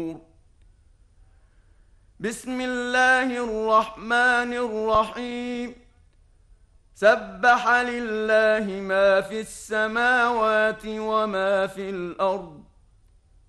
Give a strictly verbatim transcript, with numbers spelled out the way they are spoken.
بسم الله الرحمن الرحيم سبح لله ما في السماوات وما في الأرض